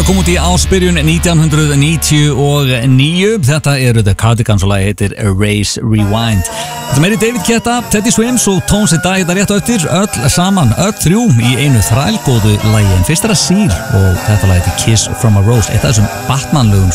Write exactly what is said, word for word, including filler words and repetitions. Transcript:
kom út í ársbyrjun nítján hundruð níutíu og níu. Þetta eru The Cardigans og lagi heitir Erase Rewind. Þetta meiri David Guetta, Teddy Swims og Tones and I. Þetta rétt á eftir, öll saman, öll þrjú í einu þrælgóðu lagi. En fyrst er það Seal og þetta lagi heitir Kiss from a Rose. Eitt af þessum Batman-lögum